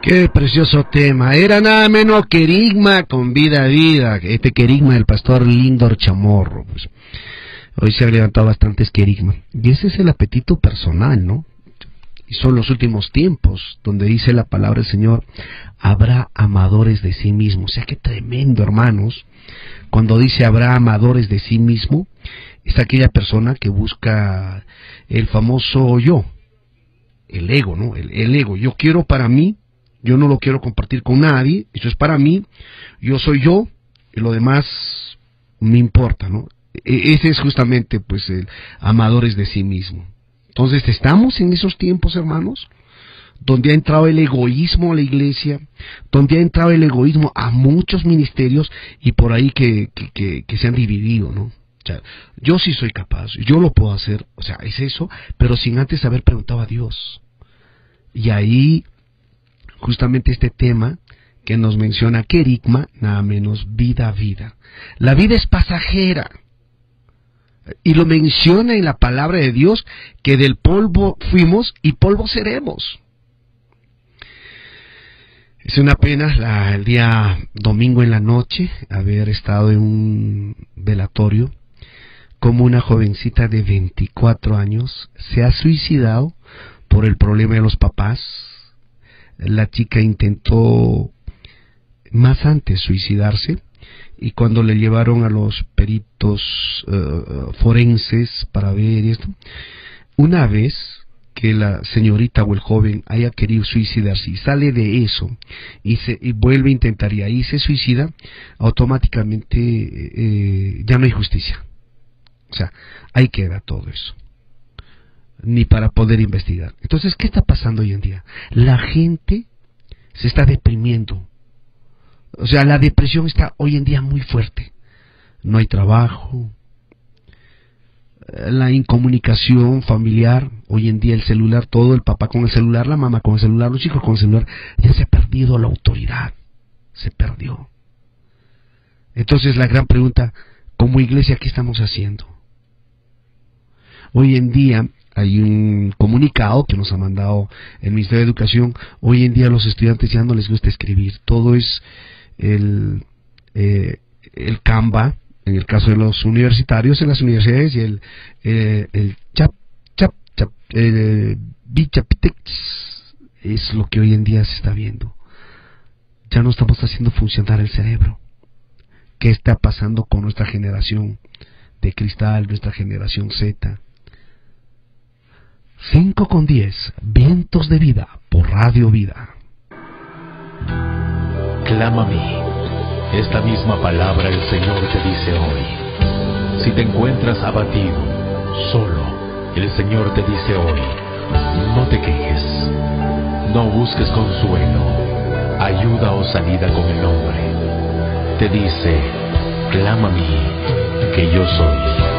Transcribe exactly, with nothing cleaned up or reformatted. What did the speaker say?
Qué precioso tema. Era nada menos querigma con vida a vida. Este querigma del pastor Lindor Chamorro. Pues, hoy se han levantado bastantes querigma. Y ese es el apetito personal, ¿no? Y son los últimos tiempos donde dice la palabra del Señor, habrá amadores de sí mismos. O sea, qué tremendo, hermanos. Cuando dice habrá amadores de sí mismo, es aquella persona que busca el famoso yo, el ego, ¿no? El, el ego. Yo quiero para mí, yo no lo quiero compartir con nadie, eso es para mí, yo soy yo, y lo demás me importa, ¿no? E ese es justamente, pues, el amadores de sí mismo. Entonces, estamos en esos tiempos, hermanos, donde ha entrado el egoísmo a la iglesia, donde ha entrado el egoísmo a muchos ministerios, y por ahí que, que, que, que se han dividido, ¿no? O sea, yo sí soy capaz, yo lo puedo hacer, o sea, es eso, pero sin antes haber preguntado a Dios. Y ahí, justamente este tema que nos menciona querigma, nada menos vida a vida. La vida es pasajera. Y lo menciona en la palabra de Dios, que del polvo fuimos y polvo seremos. Es una pena la, el día domingo en la noche haber estado en un velatorio, como una jovencita de veinticuatro años se ha suicidado por el problema de los papás. La chica intentó más antes suicidarse, y cuando le llevaron a los peritos uh, forenses para ver esto, una vez que la señorita o el joven haya querido suicidarse y sale de eso y, se, y vuelve a intentar y ahí se suicida, automáticamente eh, ya no hay justicia. O sea, ahí queda todo eso, ni para poder investigar. Entonces, ¿qué está pasando hoy en día? La gente se está deprimiendo. O sea, la depresión está hoy en día muy fuerte. No hay trabajo, la incomunicación familiar, hoy en día el celular, todo, el papá con el celular, la mamá con el celular, los hijos con el celular, ya se ha perdido la autoridad, se perdió. Entonces la gran pregunta, como iglesia, ¿qué estamos haciendo? Hoy en día hay un comunicado que nos ha mandado el Ministerio de Educación. Hoy en día a los estudiantes ya no les gusta escribir, todo es el, eh, el Canva, en el caso de los universitarios, en las universidades, y el, eh, el chap, chap, chap, el bichapitex, es lo que hoy en día se está viendo. Ya no estamos haciendo funcionar el cerebro. ¿Qué está pasando con nuestra generación de cristal, nuestra generación Z? cinco con diez, Vientos de Vida, por Radio Vida. Clama a mí. Esta misma palabra el Señor te dice hoy. Si te encuentras abatido, solo, el Señor te dice hoy, no te quejes, no busques consuelo, ayuda o salida con el hombre. Te dice, clama a mí, que yo soy.